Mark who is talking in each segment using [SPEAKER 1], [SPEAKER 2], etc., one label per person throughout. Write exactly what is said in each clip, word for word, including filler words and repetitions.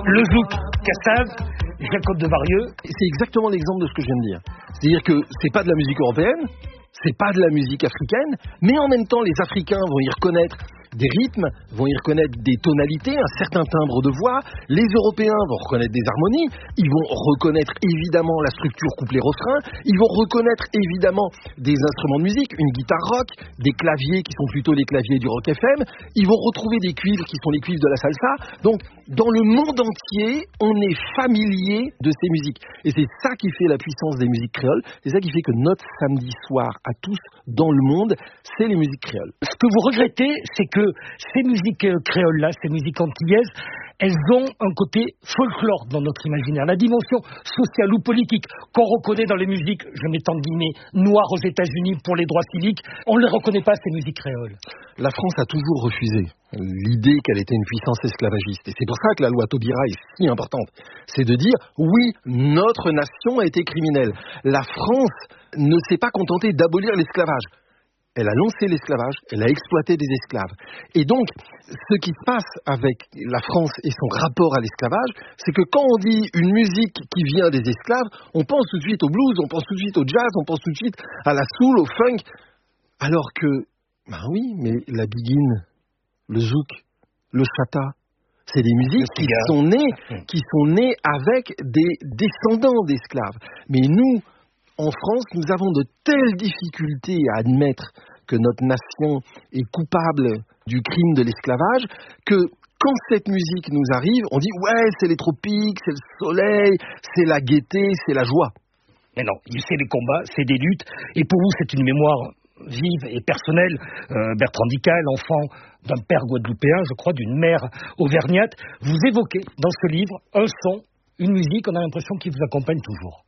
[SPEAKER 1] Le zouk, Cassave, Jacob de Varieux.
[SPEAKER 2] C'est exactement l'exemple de ce que je viens de dire. C'est-à-dire que c'est pas de la musique européenne, c'est pas de la musique africaine, mais en même temps les Africains vont y reconnaître des rythmes, vont y reconnaître des tonalités, un certain timbre de voix. Les Européens vont reconnaître des harmonies, ils vont reconnaître évidemment la structure couplet-refrain, ils vont reconnaître évidemment des instruments de musique, une guitare rock, des claviers qui sont plutôt les claviers du rock F M, ils vont retrouver des cuivres qui sont les cuivres de la salsa. Donc dans le monde entier, on est familier de ces musiques. Et c'est ça qui fait la puissance des musiques créoles, c'est ça qui fait que notre samedi soir à tous dans le monde, c'est les musiques créoles.
[SPEAKER 1] Ce que vous regrettez, c'est que ces musiques créoles-là, ces musiques antillaises, elles ont un côté folklore dans notre imaginaire. La dimension sociale ou politique qu'on reconnaît dans les musiques, je mets en guillemets, noires aux États-Unis pour les droits civiques, on ne les reconnaît pas, ces musiques créoles.
[SPEAKER 2] La France a toujours refusé l'idée qu'elle était une puissance esclavagiste. Et c'est pour ça que la loi Taubira est si importante. C'est de dire, oui, notre nation a été criminelle. La France ne s'est pas contentée d'abolir l'esclavage. Elle a lancé l'esclavage, elle a exploité des esclaves. Et donc, ce qui se passe avec la France et son rapport à l'esclavage, c'est que quand on dit une musique qui vient des esclaves, on pense tout de suite au blues, on pense tout de suite au jazz, on pense tout de suite à la soul, au funk. Alors que, ben oui, mais la biguine, le zouk, le chata, c'est des musiques qui sont nées, qui sont nées avec des descendants d'esclaves. Mais nous, en France, nous avons de telles difficultés à admettre que notre nation est coupable du crime de l'esclavage que quand cette musique nous arrive, on dit « ouais, c'est les tropiques, c'est le soleil, c'est la gaieté, c'est la joie ».
[SPEAKER 1] Mais non, c'est des combats, c'est des luttes, et pour vous, c'est une mémoire vive et personnelle. Euh, Bertrand Dical, enfant d'un père guadeloupéen, je crois, d'une mère auvergnate, vous évoquez dans ce livre un son, une musique, on a l'impression qu'il vous accompagne toujours.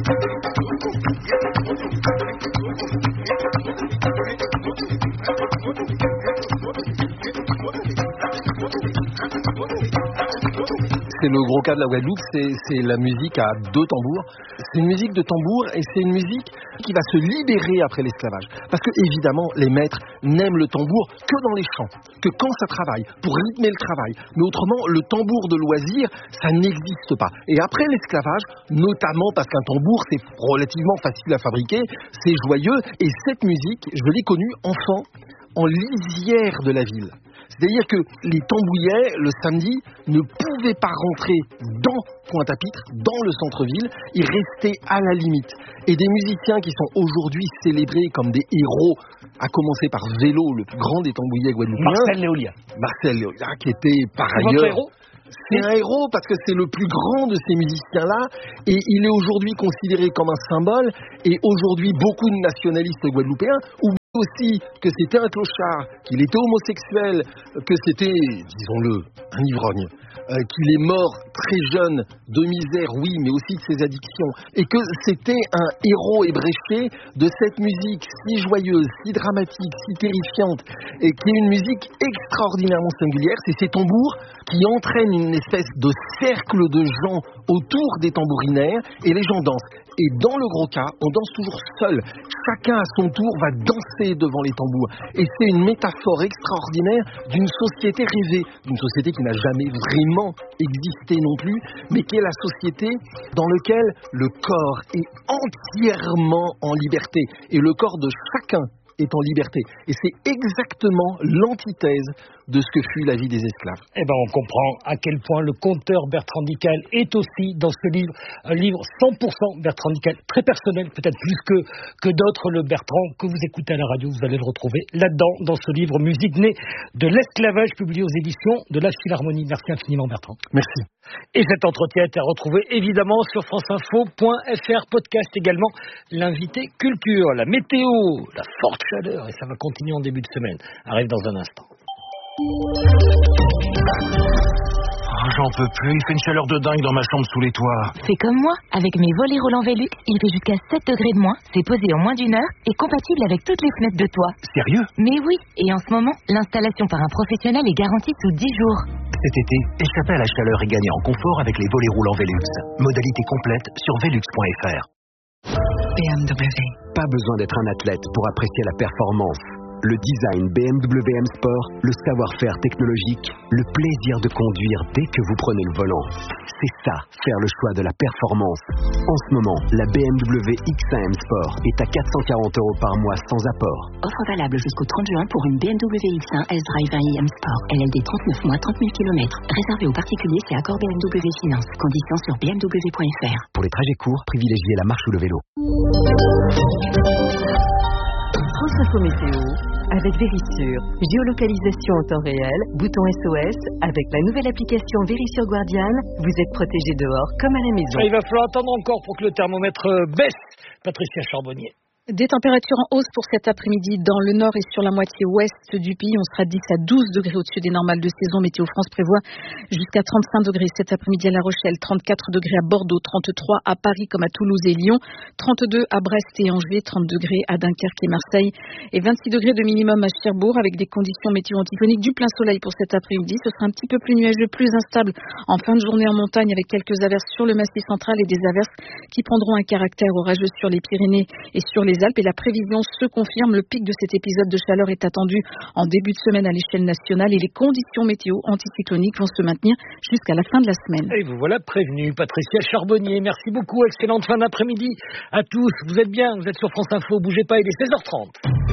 [SPEAKER 2] C'est le gros cas de la Guadeloupe, c'est, c'est la musique à deux tambours. C'est une musique de tambour et c'est une musique qui va se libérer après l'esclavage. Parce que, évidemment, les maîtres n'aiment le tambour que dans les champs, que quand ça travaille, pour rythmer le travail. Mais autrement, le tambour de loisir, ça n'existe pas. Et après l'esclavage, notamment parce qu'un tambour, c'est relativement facile à fabriquer, c'est joyeux. Et cette musique, je l'ai connue enfant, en lisière de la ville. C'est-à-dire que les tambouillets, le samedi, ne pouvaient pas rentrer dans Pointe-à-Pitre, dans le centre-ville, ils restaient à la limite. Et des musiciens qui sont aujourd'hui célébrés comme des héros, à commencer par Vélo, le plus grand des tambouillets guadeloupéens.
[SPEAKER 1] Marcel Léolia.
[SPEAKER 2] Marcel Léolia, qui était par
[SPEAKER 1] C'est
[SPEAKER 2] ailleurs...
[SPEAKER 1] votre héros ?
[SPEAKER 2] C'est un héros parce que c'est le plus grand de ces musiciens-là et il est aujourd'hui considéré comme un symbole et aujourd'hui beaucoup de nationalistes guadeloupéens oublient aussi que c'était un clochard, qu'il était homosexuel, que c'était, disons-le, un ivrogne, euh, qu'il est mort très jeune de misère, oui, mais aussi de ses addictions et que c'était un héros ébréché de cette musique si joyeuse, si dramatique, si terrifiante et qui est une musique extraordinairement singulière. C'est ces tambours qui entraînent une espèce de cercle de gens autour des tambourinaires et les gens dansent. Et dans le gros cas, on danse toujours seul. Chacun à son tour va danser devant les tambours. Et c'est une métaphore extraordinaire d'une société rêvée, d'une société qui n'a jamais vraiment existé non plus, mais qui est la société dans laquelle le corps est entièrement en liberté. Et le corps de chacun est en liberté. Et c'est exactement l'antithèse de ce que fut la vie des esclaves.
[SPEAKER 1] Eh bien, on comprend à quel point le conteur Bertrand Dical est aussi dans ce livre, un livre cent pour cent Bertrand Dical, très personnel, peut-être plus que, que d'autres. Le Bertrand que vous écoutez à la radio, vous allez le retrouver là-dedans, dans ce livre Musique née de l'esclavage, publié aux éditions de la Philharmonie. Merci infiniment, Bertrand.
[SPEAKER 2] Merci.
[SPEAKER 1] Et cet entretien est à retrouver évidemment sur franceinfo point f r, podcast également, l'invité culture, la météo, la forte chaleur, et ça va continuer en début de semaine. Arrive dans un instant.
[SPEAKER 3] Oh, j'en peux plus, il fait une chaleur de dingue dans ma chambre sous les toits.
[SPEAKER 4] C'est comme moi, avec mes volets roulants Velux, il fait jusqu'à sept degrés de moins, c'est posé en moins d'une heure et compatible avec toutes les fenêtres de toit.
[SPEAKER 3] Sérieux?
[SPEAKER 4] Mais oui, et en ce moment, l'installation par un professionnel est garantie sous dix jours.
[SPEAKER 3] Cet été, échappez à la chaleur et gagnez en confort avec les volets roulants Velux. Modalité complète sur velux point f r.
[SPEAKER 5] B M W.
[SPEAKER 6] Pas besoin d'être un athlète pour apprécier la performance.
[SPEAKER 3] Le design B M W M Sport, le savoir-faire technologique, le plaisir de conduire dès que vous prenez le volant. C'est ça, faire le choix de la performance. En ce moment, la B M W X un M Sport est à quatre cent quarante euros par mois sans apport.
[SPEAKER 5] Offre valable jusqu'au trente juin pour une B M W X un S-Drive un i M Sport. L L D trente-neuf mois, trente mille kilomètres. Réservé aux particuliers, c'est accord B M W Finance. Conditions sur b m w point f r.
[SPEAKER 3] Pour les trajets courts, privilégiez la marche ou le vélo.
[SPEAKER 6] France Info Météo avec Vérissure. Géolocalisation en temps réel, bouton S O S. Avec la nouvelle application Vérissure Guardian, vous êtes protégé dehors comme à la maison.
[SPEAKER 1] Il va falloir attendre encore pour que le thermomètre baisse. Patricia Charbonnier.
[SPEAKER 7] Des températures en hausse pour cet après-midi dans le nord et sur la moitié ouest du pays. On sera dix à douze degrés au-dessus des normales de saison. Météo France prévoit jusqu'à trente-cinq degrés cet après-midi à La Rochelle, trente-quatre degrés à Bordeaux, trente-trois à Paris comme à Toulouse et Lyon, trente-deux à Brest et Angers, trente degrés à Dunkerque et Marseille et vingt-six degrés de minimum à Cherbourg avec des conditions météo anticloniques du plein soleil pour cet après-midi. Ce sera un petit peu plus nuageux, plus instable en fin de journée en montagne avec quelques averses sur le massif central et des averses qui prendront un caractère orageux sur les Pyrénées et sur les Alpes. Et la prévision se confirme. Le pic de cet épisode de chaleur est attendu en début de semaine à l'échelle nationale et les conditions météo anticycloniques vont se maintenir jusqu'à la fin de la semaine.
[SPEAKER 1] Et vous voilà prévenu, Patricia Charbonnier. Merci beaucoup. Excellente fin d'après-midi à tous. Vous êtes bien, vous êtes sur France Info. Bougez pas, il est seize heures trente.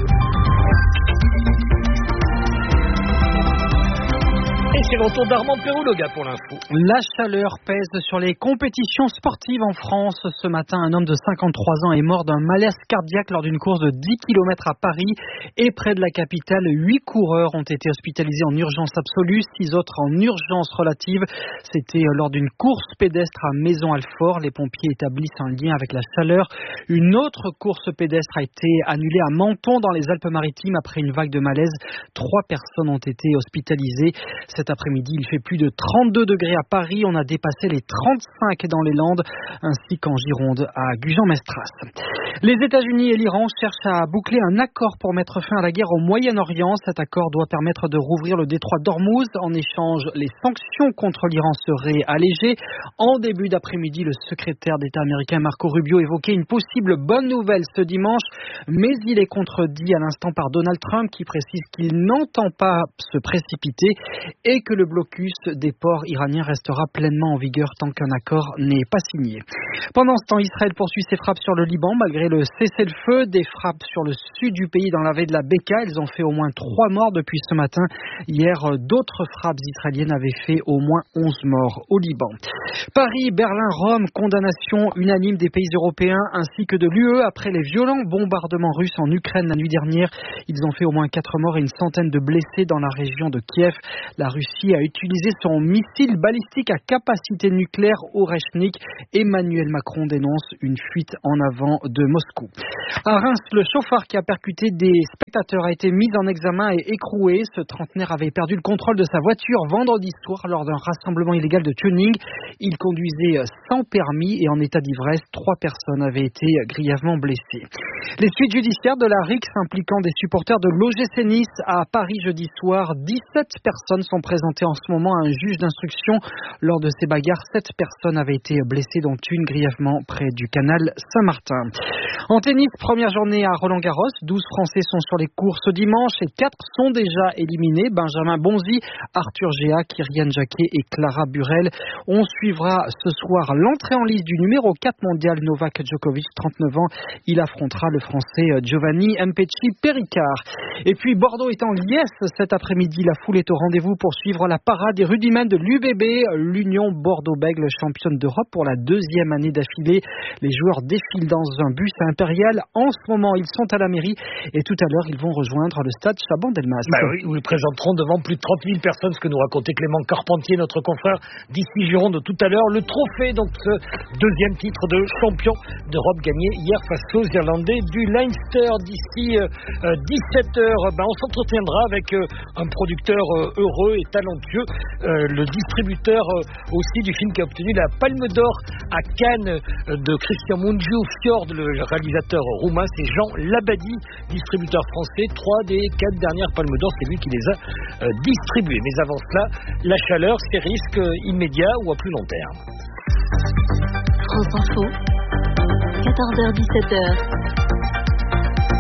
[SPEAKER 1] Et c'est le retour d'Armand Perroulogha pour l'info.
[SPEAKER 8] La chaleur pèse sur les compétitions sportives en France. Ce matin, un homme de cinquante-trois ans est mort d'un malaise cardiaque lors d'une course de dix kilomètres à Paris. Et près de la capitale, huit coureurs ont été hospitalisés en urgence absolue, six autres en urgence relative. C'était lors d'une course pédestre à Maison-Alfort. Les pompiers établissent un lien avec la chaleur. Une autre course pédestre a été annulée à Menton dans les Alpes-Maritimes après une vague de malaise. Trois personnes ont été hospitalisées. Cet après-midi, il fait plus de trente-deux degrés à Paris. On a dépassé les trente-cinq dans les Landes, ainsi qu'en Gironde à Gujan-Mestras. Les États-Unis et l'Iran cherchent à boucler un accord pour mettre fin à la guerre au Moyen-Orient. Cet accord doit permettre de rouvrir le détroit d'Ormuz. En échange, les sanctions contre l'Iran seraient allégées. En début d'après-midi, le secrétaire d'État américain Marco Rubio évoquait une possible bonne nouvelle ce dimanche, mais il est contredit à l'instant par Donald Trump qui précise qu'il n'entend pas se précipiter et que le blocus des ports iraniens restera pleinement en vigueur tant qu'un accord n'est pas signé. Pendant ce temps, Israël poursuit ses frappes sur le Liban malgré le cessez-le-feu. Des frappes sur le sud du pays dans la baie de la Beka. Elles ont fait au moins trois morts depuis ce matin. Hier, d'autres frappes israéliennes avaient fait au moins onze morts au Liban. Paris, Berlin, Rome, condamnation unanime des pays européens ainsi que de l'U E après les violents bombardements russes en Ukraine la nuit dernière. Ils ont fait au moins quatre morts et une centaine de blessés dans la région de Kiev. La Russie a utilisé son missile balistique à capacité nucléaire Oreshnik. Emmanuel Macron dénonce une fuite en avant de Moscou. À Reims, le chauffard qui a percuté des spectateurs a été mis en examen et écroué. Ce trentenaire avait perdu le contrôle de sa voiture vendredi soir lors d'un rassemblement illégal de tuning. Il conduisait sans permis et en état d'ivresse. Trois personnes avaient été grièvement blessées. Les suites judiciaires de la rixe impliquant des supporters de l'O G C Nice à Paris jeudi soir. dix-sept personnes sont présentées en ce moment à un juge d'instruction. Lors de ces bagarres, sept personnes avaient été blessées, dont une grièvement près du canal Saint-Martin. En tennis, première journée à Roland-Garros. douze Français sont sur les cours ce dimanche et quatre sont déjà éliminés. Benjamin Bonzi, Arthur Géa, Kyrian Jacquet et Clara Burel. On suivra ce soir l'entrée en lice du numéro quatre mondial Novak Djokovic, trente-neuf ans. Il affrontera le Français Giovanni Mpetshi Perricard. Et puis Bordeaux est en liesse cet après-midi. La foule est au rendez-vous pour suivre la parade des rudiments de l'U B B, l'Union Bordeaux-Bègles, championne d'Europe pour la deuxième année d'affilée. Les joueurs défilent dans un bus impérial. En ce moment, ils sont à la mairie et tout à l'heure, ils vont rejoindre le stade Chaban-Delmas.
[SPEAKER 1] Bah oui, où ils présenteront devant plus de trente mille personnes, ce que nous racontait Clément Carpentier, notre confrère d'ici Gironde tout à l'heure. Le trophée, donc ce deuxième titre de champion d'Europe gagné hier face aux Irlandais du Leinster. D'ici euh, dix-sept heures, bah, on s'entretiendra avec euh, un producteur euh, heureux et talentueux, euh, le distributeur euh, aussi du film qui a obtenu la Palme d'Or à Cannes euh, de Christian Mungiu Fjord, le réalisateur roumain. C'est Jean Labadie, distributeur français. Trois des quatre dernières Palmes d'Or, c'est lui qui les a euh, distribuées. Mais avant cela, la chaleur, c'est risque immédiat ou à plus long terme.
[SPEAKER 5] France Info, quatorze heures dix-sept heures.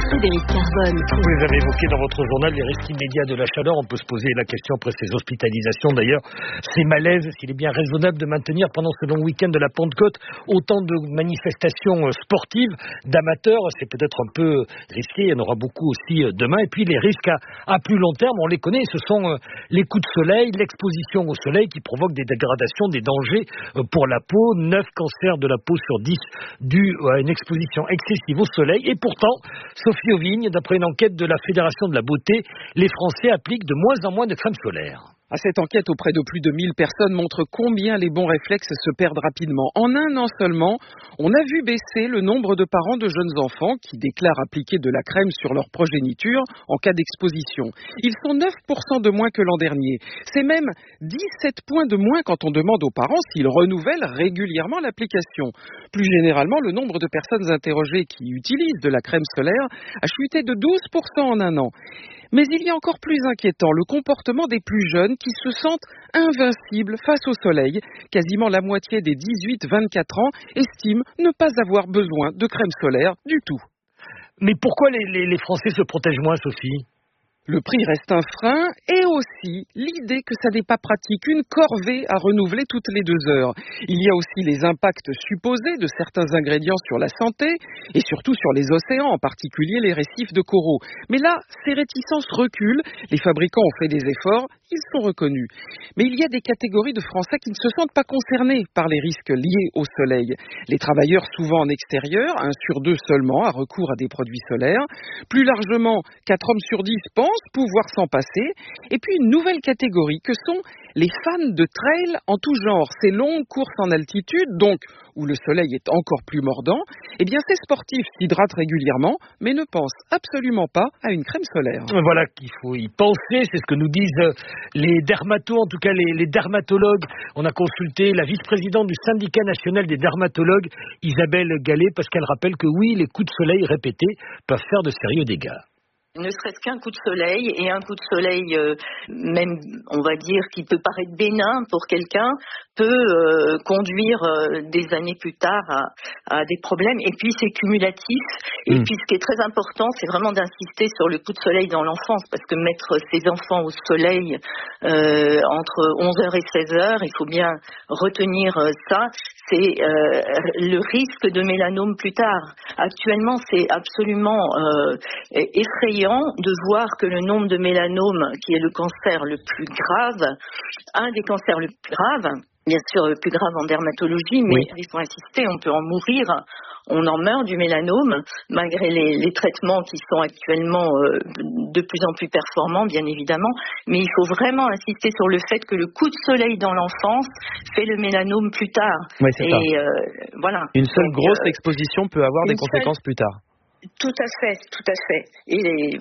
[SPEAKER 5] Frédéric Carbone.
[SPEAKER 1] Vous les avez évoqués dans votre journal, les risques immédiats de la chaleur. On peut se poser la question après ces hospitalisations. D'ailleurs, ces malaises, s'il est bien raisonnable de maintenir pendant ce long week-end de la Pentecôte autant de manifestations sportives, d'amateurs, c'est peut-être un peu risqué. Il y en aura beaucoup aussi demain. Et puis les risques à, à plus long terme, on les connaît. Ce sont les coups de soleil, l'exposition au soleil qui provoque des dégradations, des dangers pour la peau. neuf cancers de la peau sur dix dus à une exposition excessive au soleil. Et pourtant, Sophie Auvigne, d'après une enquête de la Fédération de la beauté, les Français appliquent de moins en moins de crème solaire.
[SPEAKER 9] Cette enquête auprès de plus de mille personnes montre combien les bons réflexes se perdent rapidement. En un an seulement, on a vu baisser le nombre de parents de jeunes enfants qui déclarent appliquer de la crème sur leur progéniture en cas d'exposition. Ils sont neuf pour cent de moins que l'an dernier. C'est même dix-sept points de moins quand on demande aux parents s'ils renouvellent régulièrement l'application. Plus généralement, le nombre de personnes interrogées qui utilisent de la crème solaire a chuté de douze pour cent en un an. Mais il y a encore plus inquiétant, le comportement des plus jeunes qui se sentent invincibles face au soleil. Quasiment la moitié des dix-huit à vingt-quatre ans estiment ne pas avoir besoin de crème solaire du tout.
[SPEAKER 1] Mais pourquoi les, les, les Français se protègent moins, Sophie ?
[SPEAKER 9] Le prix reste un frein et aussi l'idée que ça n'est pas pratique, une corvée à renouveler toutes les deux heures. Il y a aussi les impacts supposés de certains ingrédients sur la santé et surtout sur les océans, en particulier les récifs de coraux. Mais là, ces réticences reculent, les fabricants ont fait des efforts, ils sont reconnus. Mais il y a des catégories de Français qui ne se sentent pas concernés par les risques liés au soleil. Les travailleurs souvent en extérieur, un sur deux seulement a recours à des produits solaires. Plus largement, quatre hommes sur dix pensent pouvoir s'en passer. Et puis une nouvelle catégorie que sont les fans de trail en tout genre. Ces longues courses en altitude, donc où le soleil est encore plus mordant, eh bien ces sportifs s'hydratent régulièrement, mais ne pensent absolument pas à une crème solaire.
[SPEAKER 1] Voilà qu'il faut y penser, c'est ce que nous disent les dermatos, en tout cas les, les dermatologues. On a consulté la vice-présidente du syndicat national des dermatologues, Isabelle Gallet, parce qu'elle rappelle que oui, les coups de soleil répétés peuvent faire de sérieux dégâts.
[SPEAKER 10] Ne serait-ce qu'un coup de soleil, et un coup de soleil, euh, même, on va dire, qui peut paraître bénin pour quelqu'un, peut euh, conduire euh, des années plus tard à, à des problèmes. Et puis, c'est cumulatif. Et mmh. puis, ce qui est très important, c'est vraiment d'insister sur le coup de soleil dans l'enfance, parce que mettre ses enfants au soleil euh, entre onze heures et seize heures, il faut bien retenir euh, ça, c'est euh, le risque de mélanome plus tard. Actuellement, c'est absolument euh, effrayant de voir que le nombre de mélanomes, qui est le cancer le plus grave, un des cancers le plus graves, bien sûr le plus grave en dermatologie, mais oui. il faut insister, on peut en mourir, on en meurt du mélanome, malgré les, les traitements qui sont actuellement euh, de plus en plus performants, bien évidemment, mais il faut vraiment insister sur le fait que le coup de soleil dans l'enfance fait le mélanome plus tard.
[SPEAKER 11] Oui, c'est
[SPEAKER 10] Et
[SPEAKER 11] ça.
[SPEAKER 10] Euh, voilà.
[SPEAKER 11] Une seule
[SPEAKER 10] Donc,
[SPEAKER 11] grosse
[SPEAKER 10] euh,
[SPEAKER 11] exposition peut avoir des conséquences
[SPEAKER 10] seule...
[SPEAKER 11] plus tard.
[SPEAKER 10] Tout à fait, tout à fait. Et